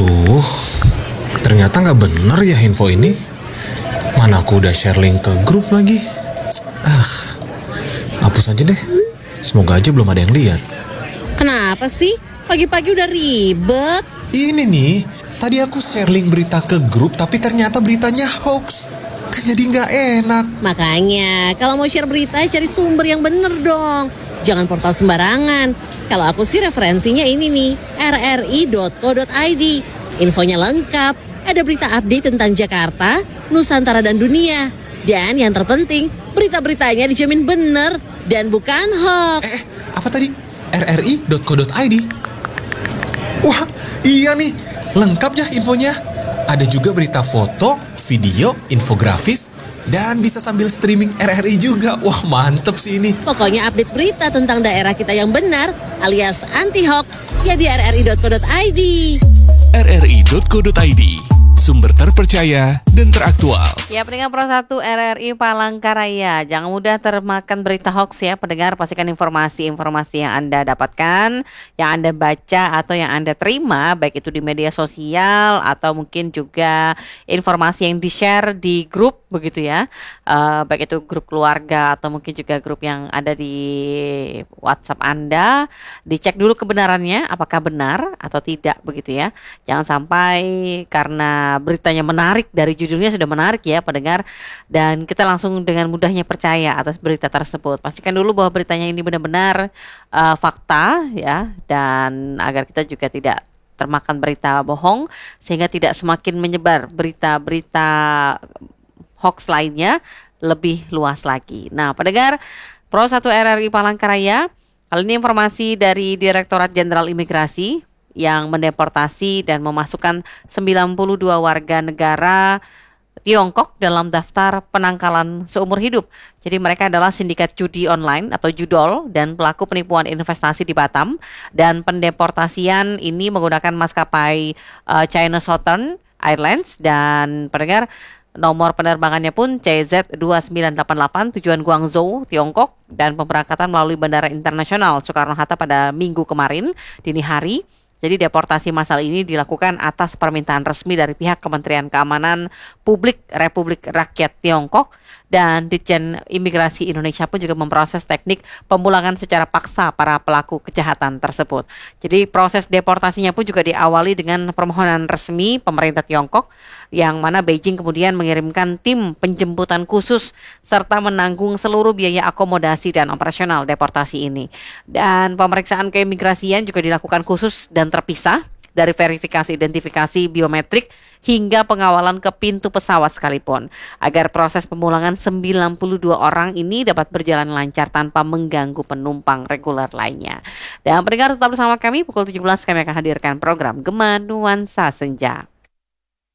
Aduh, ternyata nggak bener ya info ini. Mana aku udah share link ke grup lagi. Hapus aja deh. Semoga aja belum ada yang lihat. Kenapa sih? Pagi-pagi udah ribet. Ini nih, tadi aku share link berita ke grup tapi ternyata beritanya hoax. Kan jadi nggak enak. Makanya, kalau mau share berita cari sumber yang bener dong. Jangan portal sembarangan. Kalau aku sih referensinya ini nih, rri.co.id. Infonya lengkap, ada berita update tentang Jakarta, Nusantara dan dunia. Dan yang terpenting, berita-beritanya dijamin bener dan bukan hoax. Apa tadi? rri.co.id. Wah, iya nih, lengkap ya infonya. Ada juga berita foto, video, infografis, dan bisa sambil streaming RRI juga. Wah, mantep sih ini. Pokoknya update berita tentang daerah kita yang benar alias anti-hoax ya di rri.co.id. rri.co.id, sumber terpercaya dan teraktual. Ya, pendengar Pro 1 RRI Palangkaraya, jangan mudah termakan berita hoax ya pendengar. Pastikan informasi-informasi yang Anda dapatkan, yang Anda baca atau yang Anda terima, baik itu di media sosial atau mungkin juga informasi yang di-share di grup begitu ya, baik itu grup keluarga atau mungkin juga grup yang ada di WhatsApp Anda. Dicek dulu kebenarannya, apakah benar atau tidak begitu ya. Jangan sampai karena beritanya menarik, dari judulnya sudah menarik ya pendengar, dan kita langsung dengan mudahnya percaya atas berita tersebut. Pastikan dulu bahwa beritanya ini benar-benar fakta ya, dan agar kita juga tidak termakan berita bohong sehingga tidak semakin menyebar berita-berita hoax lainnya lebih luas lagi. Nah, pendengar Pro 1 RRI Palangkaraya, kali ini informasi dari Direktorat Jenderal Imigrasi yang mendeportasi dan memasukkan 92 warga negara Tiongkok dalam daftar penangkalan seumur hidup. Jadi mereka adalah sindikat judi online atau judol dan pelaku penipuan investasi di Batam. Dan pendeportasian ini menggunakan maskapai China Southern Airlines, dan pendengar nomor penerbangannya pun CZ2988 tujuan Guangzhou, Tiongkok, dan pemberangkatan melalui Bandara Internasional Soekarno-Hatta pada Minggu kemarin dini hari. Jadi deportasi massal ini dilakukan atas permintaan resmi dari pihak Kementerian Keamanan Publik Republik Rakyat Tiongkok, dan Ditjen Imigrasi Indonesia pun juga memproses teknik pemulangan secara paksa para pelaku kejahatan tersebut. Jadi proses deportasinya pun juga diawali dengan permohonan resmi pemerintah Tiongkok, yang mana Beijing kemudian mengirimkan tim penjemputan khusus serta menanggung seluruh biaya akomodasi dan operasional deportasi ini. Dan pemeriksaan keimigrasian juga dilakukan khusus dan terpisah, dari verifikasi identifikasi biometrik hingga pengawalan ke pintu pesawat sekalipun, agar proses pemulangan 92 orang ini dapat berjalan lancar tanpa mengganggu penumpang reguler lainnya. Dan pendengar tetap bersama kami, pukul 17 kami akan hadirkan program Gema Nuansa Senja.